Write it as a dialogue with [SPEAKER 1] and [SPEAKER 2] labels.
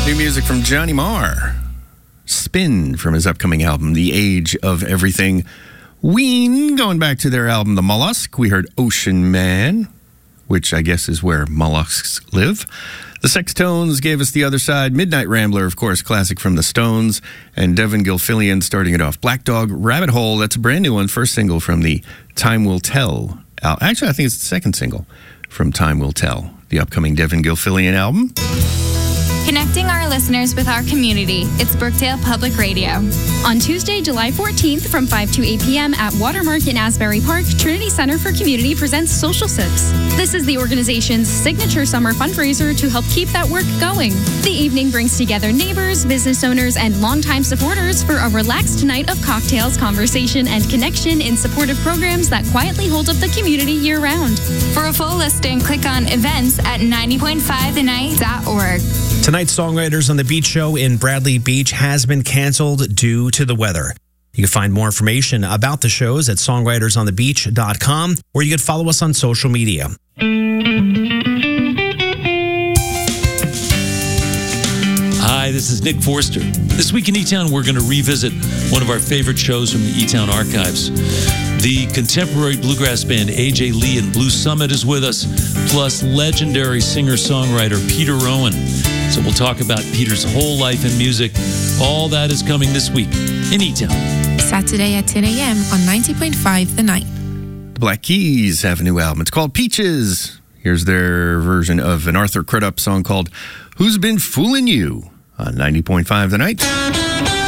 [SPEAKER 1] New music from Johnny Marr. Spin from his upcoming album, The Age of Everything. Ween, going back to their album, The Mollusk, we heard Ocean Man, which I guess is where mollusks live. The Sextones gave us The Other Side. Midnight Rambler, of course, classic from the Stones. And Devin Gilfillian starting it off. Black Dog, Rabbit Hole, that's a brand new one. First single from the Time Will Tell. Actually, I think it's the second single from Time Will Tell, the upcoming Devin Gilfillian album.
[SPEAKER 2] Connecting our listeners with our community. It's Brookdale Public Radio.
[SPEAKER 3] On Tuesday, July 14th from 5 to 8 p.m. at Watermark in Asbury Park, Trinity Center for Community presents Social Sips. This is the organization's signature summer fundraiser to help keep that work going. The evening brings together neighbors, business owners, and longtime supporters for a relaxed night of cocktails, conversation, and connection in supportive programs that quietly hold up the community year-round.
[SPEAKER 2] For a full listing, click on events at 90.5thenight.org.
[SPEAKER 4] Tonight's Songwriters on the Beach show in Bradley Beach has been canceled due to the weather. You can find more information about the shows at songwritersonthebeach.com, or you can follow us on social media.
[SPEAKER 5] Hi, this is Nick Forster. This week in E-Town, we're going to revisit one of our favorite shows from the E-Town archives. The contemporary bluegrass band A.J. Lee and Blue Summit is with us, plus legendary singer-songwriter Peter Rowan. So we'll talk about Peter's whole life in music. All that is coming this week in E-Town.
[SPEAKER 6] Saturday at 10 a.m. on 90.5 The Night.
[SPEAKER 1] The Black Keys have a new album. It's called Peaches. Here's their version of an Arthur Crudup song called Who's Been Fooling You on 90.5 The Night.